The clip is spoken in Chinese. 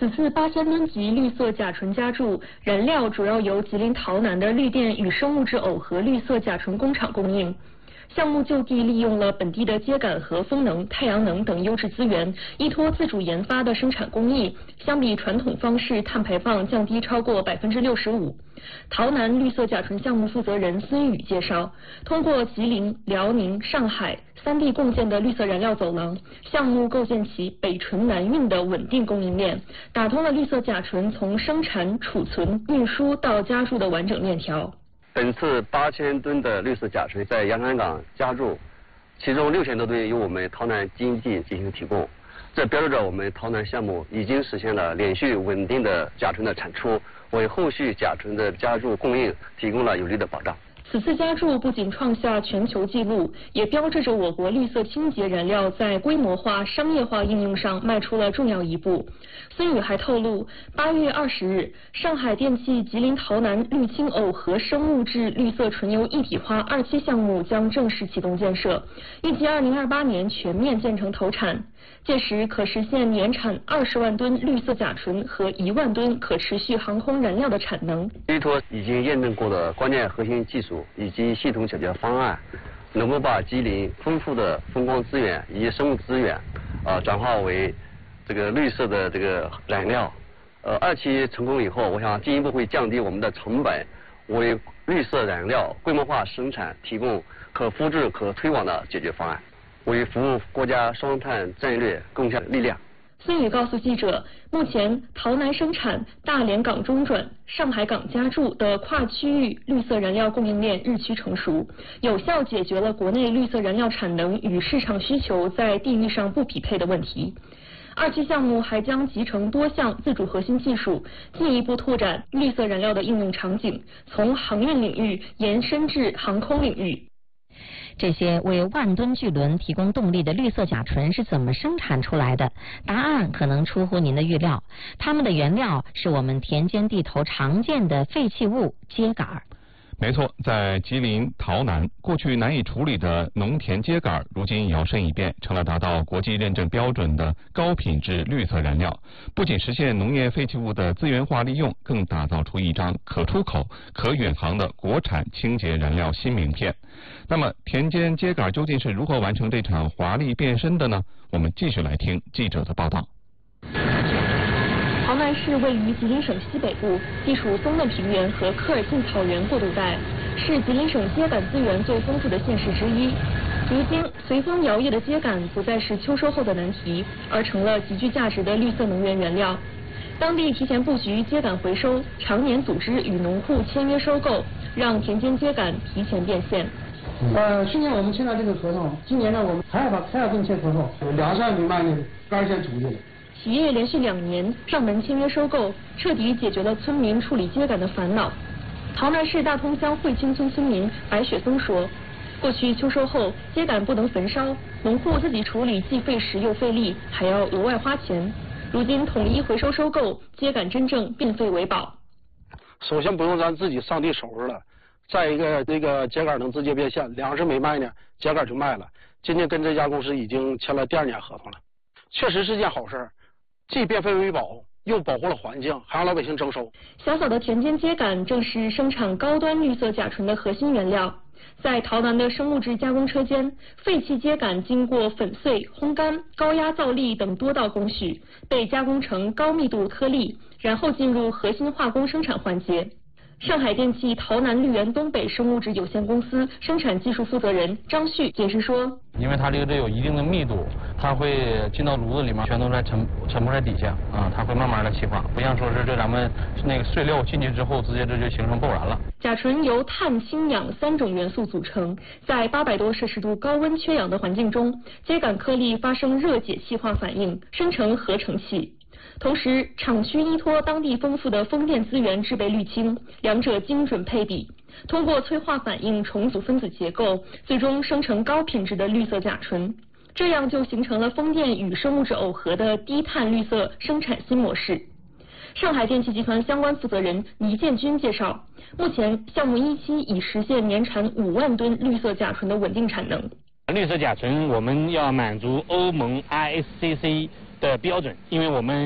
此次8000吨级绿色甲醇加注燃料主要由吉林洮南的绿电与生物质耦合绿色甲醇工厂供应。项目就地利用了本地的秸秆和风能、太阳能等优质资源，依托自主研发的生产工艺，相比传统方式，碳排放降低超过65%。洮南绿色甲醇项目负责人孙宇介绍，通过吉林、辽宁、上海3地共建的绿色燃料走廊，项目构建起北纯南运的稳定供应链，打通了绿色甲醇从生产、储存、运输到加注的完整链条。 本次8000吨的绿色甲醇在洋山港加注，其中6000多吨由我们洮南经济进行提供，这标志着我们洮南项目已经实现了连续稳定的甲醇的产出，为后续甲醇的加注供应提供了有力的保障。 此次加注不仅创下全球纪录，也标志着我国绿色清洁燃料在规模化、商业化应用上迈出了重要一步。孙宇还透露，8月20日，上海电气吉林洮南绿氢耦合生物质绿色纯油一体化2期项目将正式启动建设，预计2028年全面建成投产。届时可实现年产20万吨绿色甲醇和1万吨可持续航空燃料的产能。 依托已经验证过的关键核心技术以及系统解决方案，能够把吉林丰富的风光资源以及生物资源，转化为这个绿色的这个燃料。2期成功以后，我想进一步会降低我们的成本，为绿色燃料规模化生产提供可复制、可推广的解决方案，为服务国家双碳战略贡献力量。 孙宇告诉记者，目前洮南生产、大连港中转、上海港加注的跨区域绿色燃料供应链日趋成熟，有效解决了国内绿色燃料产能与市场需求在地域上不匹配的问题。2期项目还将集成多项自主核心技术，进一步拓展绿色燃料的应用场景，从航运领域延伸至航空领域。 这些为万吨巨轮提供动力的绿色甲醇是怎么生产出来的？答案可能出乎您的预料，它们的原料是我们田间地头常见的废弃物秸秆。 没错，在吉林洮南，过去难以处理的农田秸秆，如今摇身一变，成了达到国际认证标准的高品质绿色燃料。不仅实现农业废弃物的资源化利用，更打造出一张可出口、可远航的国产清洁燃料新名片。那么，田间秸秆究竟是如何完成这场华丽变身的呢？我们继续来听记者的报道。 洮南市位于吉林省西北部，地处松嫩平原和科尔沁草原过渡带，是吉林省秸秆资源最丰富的县市之一。如今，随风摇曳的秸秆不再是秋收后的难题，而成了极具价值的绿色能源原料。当地提前布局秸秆回收，常年组织与农户签约收购，让田间秸秆提前变现。 去年我们签了这个合同，今年呢我们还要跟签合同，2万米慢的杆先出去了。 企业连续2年上门签约收购，彻底解决了村民处理秸秆的烦恼。洮南市大通乡汇清村村民白雪松说，过去秋收后秸秆不能焚烧，农户自己处理既费时又费力，还要额外花钱。如今统一回收收购，秸秆真正变废为宝。 首先不用咱自己上地收拾了，再一个这个秸秆能直接变现，2时没卖呢，秸秆就卖了。今天跟这家公司已经签了第2年合同了，确实是件好事，既变废为宝，又保护了环境，还让老百姓增收。 小小的田间秸秆正是生产高端绿色甲醇的核心原料。在洮南的生物质加工车间，废弃秸秆经过粉碎、烘干、高压造粒等多道工序，被加工成高密度颗粒，然后进入核心化工生产环节。上海电气洮南绿源东北生物质有限公司生产技术负责人张旭解释说， 因为它这个有一定的密度，它会进到炉子里面，全都在沉没在底下啊，它会慢慢的气化，不像说是这咱们那个碎料进去之后，直接这就形成爆燃了。 甲醇由碳、氢、氧3种元素组成，在800多摄氏度高温缺氧的环境中，秸秆颗粒发生热解气化反应，生成合成气。同时，厂区依托当地丰富的风电资源制备氯氢，两者精准配比，通过催化反应重组分子结构，最终生成高品质的绿色甲醇。这样就形成了风电与生物质耦合的低碳绿色生产新模式。上海电气集团相关负责人倪建军介绍，目前项目1期已实现年产5万吨绿色甲醇的稳定产能。 绿色甲醇我们要满足欧盟 RSCC 的标准，因为我们